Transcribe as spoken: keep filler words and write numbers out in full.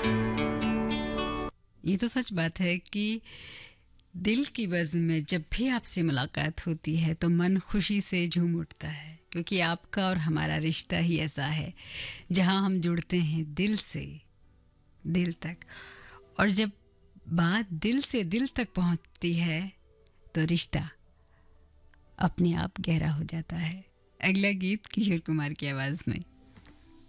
ये तो सच बात है कि दिल की बज़्म में जब भी आपसे मुलाकात होती है तो मन खुशी से झूम उठता है, क्योंकि आपका और हमारा रिश्ता ही ऐसा है जहां हम जुड़ते हैं दिल से दिल तक। और जब बात दिल से दिल तक पहुंचती है तो रिश्ता अपने आप गहरा हो जाता है। अगला गीत किशोर कुमार की आवाज़ में।